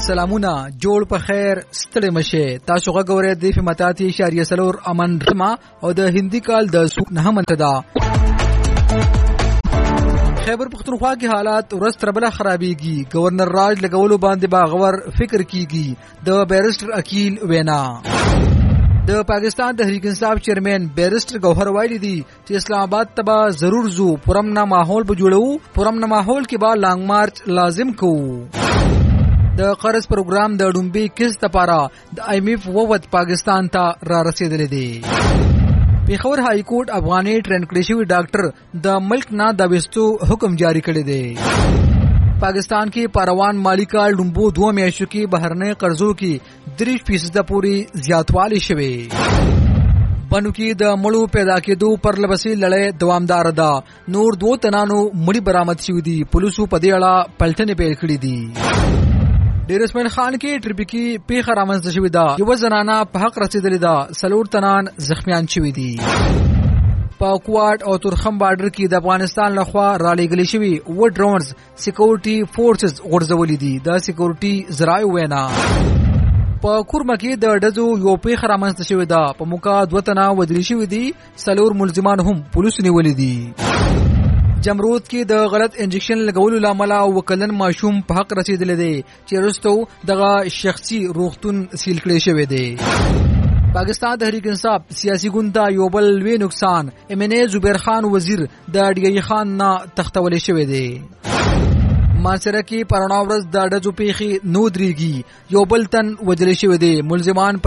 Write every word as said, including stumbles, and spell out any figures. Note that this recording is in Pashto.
سلامونه جوړ په خیر ستړي مشه تاسو غوړې د فماتاتي اشاریه سلور امن رما او د هندي کال د نه منتدا خیبر پختونخوا کې حالات ورځ تر بله خرابېږي گورنر راج لګولو باندې باغور فکر کیږي د بیرسټر اکیل وینا د پاکستان تحریک انصاف چیئرمین بیرسټر گوهر ویلي دي چې اسلام آباد ته به ضرور زو پرمنا ماحول به جوړو پرمنا ماحول کې به لانګ مارچ لازم کوو د قرض پروګرام د ډومبي کس لپاره د آی ایم ایف ووت پاکستان ته را رسیدلی دی پیښور های کورټ افغاني ټرین کړی شوی ډاکټر د ملک نه د وستو حکم جاری کړی دی پاکستان کې پروان مالی کال ډومبو دوه میاشتو کې بهرنۍ قرضو کې دریش فیصد پوری زیاتوالی شوی بنو کې د مړو پیدا کېدو پر لبسي لړۍ دوامدار ده نور دوه تنانو مړي برآمد شوي دي پولیسو په دې اړه پلټنې پیل کړې دي ډیر اسماعیل خان کې ټریپیکی پیښه رامنځته شوې ده یو زنانه په حق رسیدلې ده سلور تنان زخمیان شوي دي په کوټ او تورخم بارډر کې د افغانستان لخوا را لېږلې شوي و ډرونز سکیورټي فورسز غورځولې دي د سکیورټي ذرایعو وینا په کورمه کې د ډزو یو پیښه رامنځته شوې ده په موقع دوه تنه وژل شوي دي سلور ملزمان هم پولیسو نیولي دي جمرود کې د غلط انجکشن لګولو لامل وکلن ماشوم په حق رسیدلی دی چې وروسته دغه شخصي روغتون سیل کړی شوی دی پاکستان تحریک انصاف سیاسي ګوند ته یو بل لوی نقصان ایم این اے زبیر خان وزیر د ډي ای خان نه تختولی شوی دی مانسره کې پرونه ورځ د ډزو پیښې نو درېږي یو بل تن وژلی شوی دی ملزمان